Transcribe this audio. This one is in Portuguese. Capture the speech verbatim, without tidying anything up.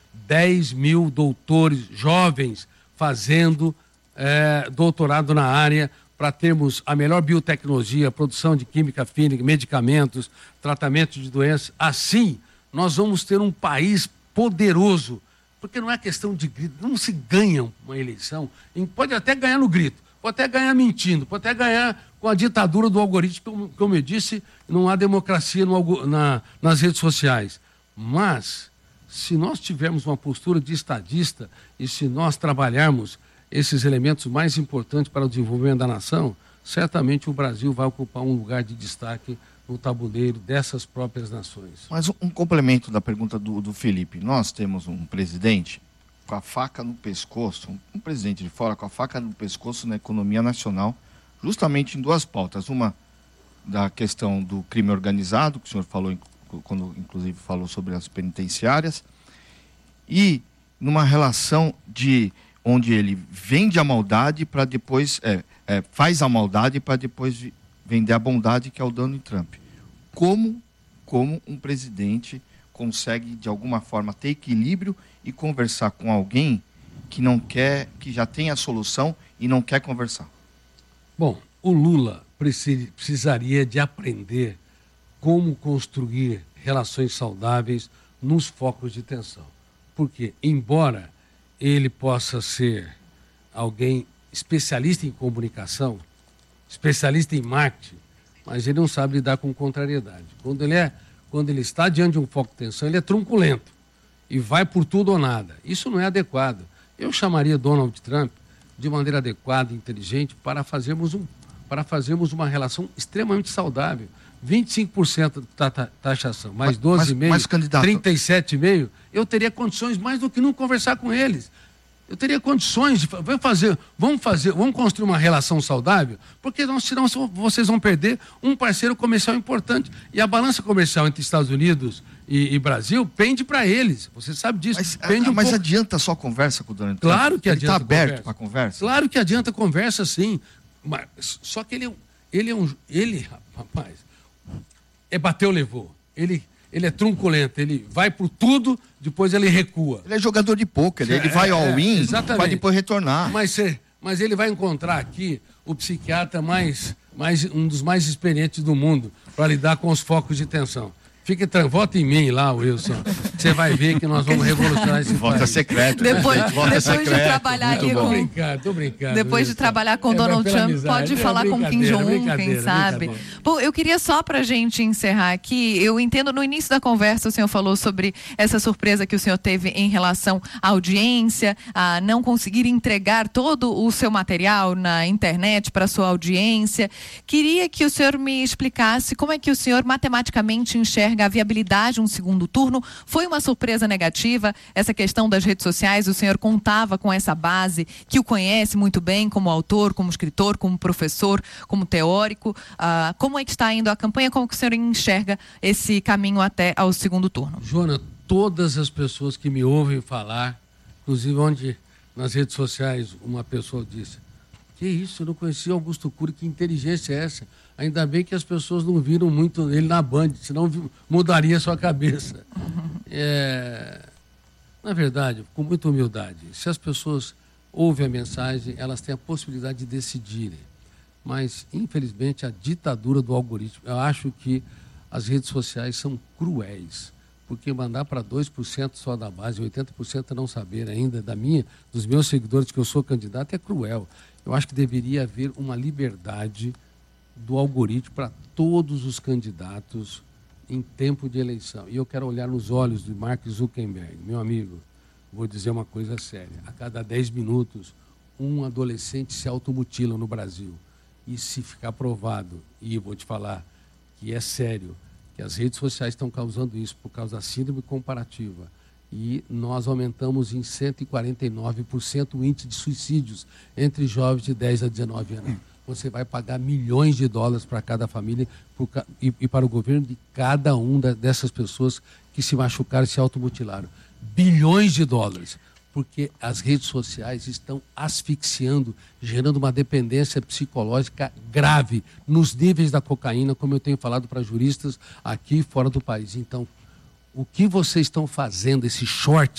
dez mil doutores jovens fazendo é, doutorado na área para termos a melhor biotecnologia, produção de química fina, medicamentos, tratamento de doenças. Assim, nós vamos ter um país poderoso, porque não é questão de grito, não se ganha uma eleição, pode até ganhar no grito, pode até ganhar mentindo, pode até ganhar com a ditadura do algoritmo, como, como eu disse, não há democracia no, na, nas redes sociais. Mas, se nós tivermos uma postura de estadista e se nós trabalharmos esses elementos mais importantes para o desenvolvimento da nação, certamente o Brasil vai ocupar um lugar de destaque no tabuleiro dessas próprias nações. Mas um, um complemento da pergunta do, do Felipe. Nós temos um presidente com a faca no pescoço, um, um presidente de fora com a faca no pescoço na economia nacional, justamente em duas pautas. Uma da questão do crime organizado, que o senhor falou, quando inclusive falou sobre as penitenciárias, e numa relação de onde ele vende a maldade para depois, é, é, faz a maldade para depois vender a bondade, que é o Donald Trump. Como, como um presidente consegue, de alguma forma, ter equilíbrio e conversar com alguém que não quer, que já tem a solução e não quer conversar? Bom, o Lula precisaria de aprender como construir relações saudáveis nos focos de tensão. Porque, embora ele possa ser alguém especialista em comunicação, especialista em marketing, mas ele não sabe lidar com contrariedade. Quando ele, é, quando ele está diante de um foco de tensão, ele é truculento e vai por tudo ou nada. Isso não é adequado. Eu chamaria Donald Trump de maneira adequada e inteligente para fazermos, um, para fazermos uma relação extremamente saudável. vinte e cinco por cento da taxação, mais doze vírgula cinco por cento, trinta e sete vírgula cinco por cento, eu teria condições mais do que não conversar com eles. Eu teria condições de vamos fazer, vamos fazer, vamos construir uma relação saudável, porque não, senão vocês vão perder um parceiro comercial importante. E a balança comercial entre Estados Unidos e, e Brasil pende para eles. Você sabe disso. Mas, pende a, um mas pouco... adianta só conversa com o Donald Trump? Claro que ele adianta. Ele está aberto para conversa? Claro que adianta conversa, sim. Mas, só que ele, ele é um. Ele, rapaz, é bateu, levou. Ele. Ele é truculento, ele vai por tudo, depois ele recua. Ele é jogador de pôquer, ele é, vai ao win, é, vai depois retornar. Mas, mas ele vai encontrar aqui o psiquiatra mais, mais, um dos mais experientes do mundo para lidar com os focos de tensão. Fique tranquilo, vota em mim lá, Wilson. Você vai ver que nós vamos revolucionar esse Vota país. secreto. Depois, né? Vota depois secreto. de trabalhar Muito aí bom. com... Tô brincando, tô brincando. Depois Wilson. de trabalhar com é, Donald Trump, amizade. pode é, falar com Kim Jong-un, quem sabe. Bom, eu queria só pra gente encerrar aqui, eu entendo no início da conversa o senhor falou sobre essa surpresa que o senhor teve em relação à audiência, a não conseguir entregar todo o seu material na internet para sua audiência. Queria que o senhor me explicasse como é que o senhor matematicamente enxerga a viabilidade de um segundo turno. Foi uma surpresa negativa essa questão das redes sociais? O senhor contava com essa base que o conhece muito bem como autor, como escritor, como professor, como teórico. Ah, como é que está indo a campanha? Como que o senhor enxerga esse caminho até ao segundo turno? Joana, todas as pessoas que me ouvem falar, inclusive onde nas redes sociais uma pessoa disse: que isso, eu não conhecia Augusto Cury, que inteligência é essa? Ainda bem que as pessoas não viram muito ele na Band, senão mudaria a sua cabeça. É... Na verdade, com muita humildade, se as pessoas ouvem a mensagem, elas têm a possibilidade de decidirem. Mas, infelizmente, a ditadura do algoritmo, eu acho que as redes sociais são cruéis, porque mandar para dois por cento só da base, oitenta por cento não saber ainda da minha, dos meus seguidores que eu sou candidato, é cruel. Eu acho que deveria haver uma liberdade do algoritmo para todos os candidatos em tempo de eleição. E eu quero olhar nos olhos do Mark Zuckerberg. Meu amigo, vou dizer uma coisa séria. A cada dez minutos, um adolescente se automutila no Brasil. E se ficar provado, e eu vou te falar que é sério, que as redes sociais estão causando isso por causa da síndrome comparativa, e nós aumentamos em cento e quarenta e nove por cento o índice de suicídios entre jovens de dez a dezenove anos. Você vai pagar milhões de dólares para cada família por, e, e para o governo de cada uma dessas pessoas que se machucaram e se automutilaram. Bilhões de dólares, porque as redes sociais estão asfixiando, gerando uma dependência psicológica grave nos níveis da cocaína, como eu tenho falado para juristas aqui e fora do país. Então, o que vocês estão fazendo, esse short